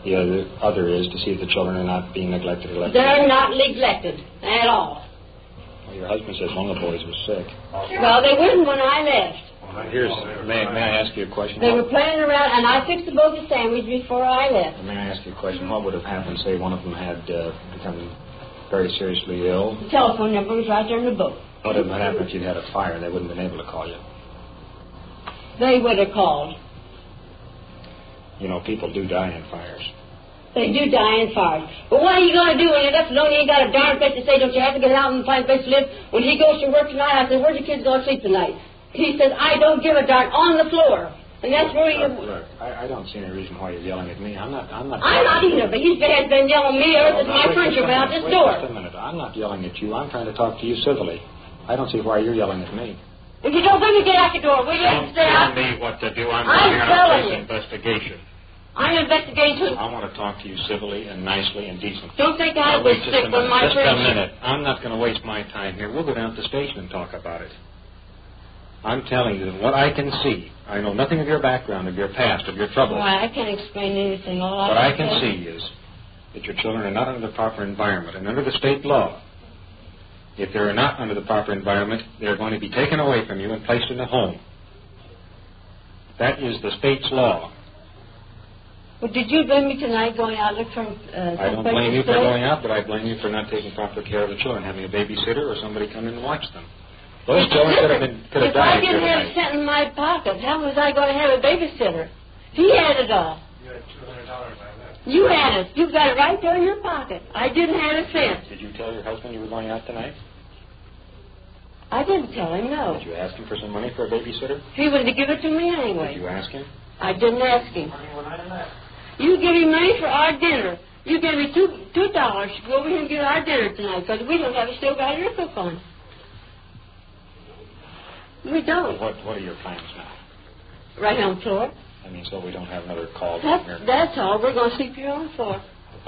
The other is to see if the children are not being neglected or left. They're not neglected at all. Well, your husband says one of the boys was sick. Well, they weren't when I left. May I ask you a question? They were playing around, and I fixed the both the sandwich before I left. May I ask you a question? What would have happened, say, one of them had become very seriously ill? The telephone number was right there in the book. What would have happened if you'd had a fire and they wouldn't have been able to call you? They would have called. You know, people do die in fires. They do die in fires. But what are you going to do when you're left alone? You ain't got a darn place to stay. Don't you have to get out and find a place to live? When he goes to work tonight, I said, where's the kids going to sleep tonight? He says, I don't give a darn, on the floor. And that's where you... Look, I don't see any reason why you're yelling at me. I'm not either, but he has been yelling at me ever since my furniture went out this door. Wait a minute. I'm not yelling at you. I'm trying to talk to you civilly. I don't see why you're yelling at me. If you don't bring me, get out the door, will you? Don't tell me what to do. I'm going on a police investigation. I'm investigating too. I want to talk to you civilly and nicely and decently. Don't think I was sick when my Just a minute. I'm not going to waste my time here. We'll go down to the station and talk about it. I'm telling you that what I can see, I know nothing of your background, of your past, of your troubles. Well, I can't explain anything. What I can see is that your children are not under the proper environment. And under the state law, if they're not under the proper environment, they're going to be taken away from you and placed in a home. That is the state's law. Well, did you blame me tonight going out look for I don't blame you for going out, but I blame you for not taking proper care of the children, having a babysitter or somebody come in and watch them. Those children could have died. If I didn't have a cent in my pocket, how was I going to have a babysitter? He had it all. You had $200 I left. You had it. You got it right there in your pocket. I didn't have a cent. Did you tell your husband you were going out tonight? I didn't tell him, no. Did you ask him for some money for a babysitter? He wanted to give it to me anyway. Did you ask him? I didn't ask him. You give me money for our dinner. You give me $2 to go over here and get our dinner tonight because we don't have a still got your cook on. We don't. What are your plans now? Right on the floor. I mean, so we don't have another call. That's all. We're going to sleep here on the floor.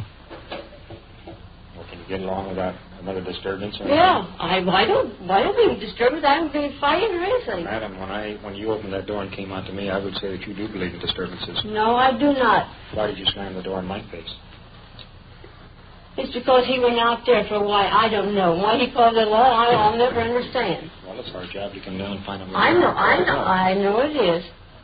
Well, can you get along without another disturbance? Yeah. Why don't we disturb us? I haven't been fighting or anything. Madam, when you opened that door and came out to me, I would say that you do believe in disturbances. No, I do not. Why did you slam the door in my face? It's because he went out there for a while. I don't know. Why he called it law, I'll never understand. Well, it's our job to come down and find out. I know it is.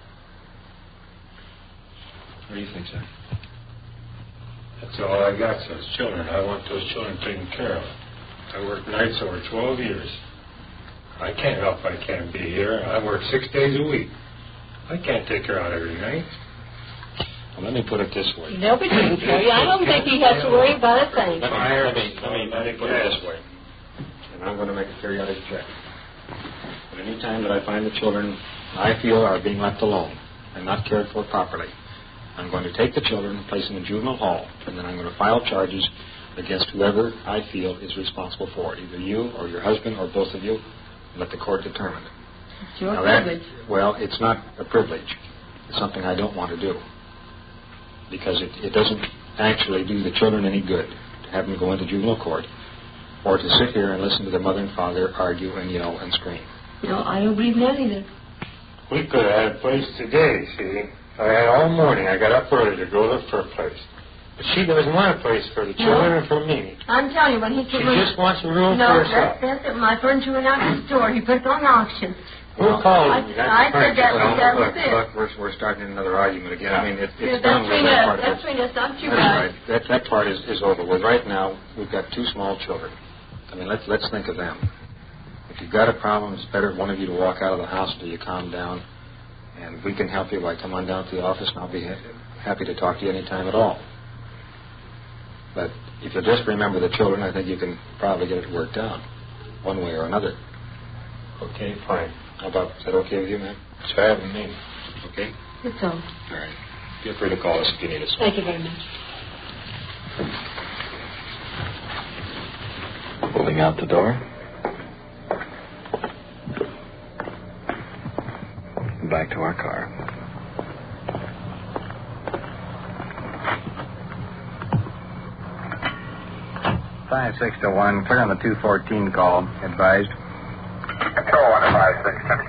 What do you think, sir? That's all I got, those children. I want those children taken care of. I worked nights over 12 years. I can't help I can't be here. I work 6 days a week. I can't take her out every night. Well, let me put it this way. They'll be taken care of. I don't think he has to worry about a thing. Let me put it this way. And I'm going to make a periodic check. But any time that I find the children I feel are being left alone and not cared for properly, I'm going to take the children and place them in juvenile hall, and then I'm going to file charges against whoever I feel is responsible for it, either you or your husband or both of you, and let the court determine it. It's your privilege. Well, it's not a privilege. It's something I don't want to do, because it doesn't actually do the children any good to have them go into juvenile court or to sit here and listen to their mother and father argue and yell and scream. No, I don't believe that either. We could have had a place today, see. I had all morning. I got up early to go look for a place. But she doesn't want a place for the children and for me. I'm telling you, when he came She just wants a room for herself. No, that's it. My furniture went out to the store. He put it on auction. Who called I you? said that was it. Look, we're starting another argument again. I mean, it's that's done with that part of it. That's between us, not you That's guys. right. That part is over with. Right now, we've got 2 small children. I mean, let's think of them. If you've got a problem, it's better one of you to walk out of the house until you calm down, and we can help you by come on down to the office, and I'll be happy to talk to you any time at all. But if you'll just remember the children, I think you can probably get it worked out one way or another. Okay, fine. Is that okay with you, ma'am? It's fine with me. Okay? That's all. All right. Feel free to call us if you need us. Thank you very much. Pulling out the door. Back to our car. Five 6 to 1. Clear on the 214 call. Advised. Control 1 5 6 10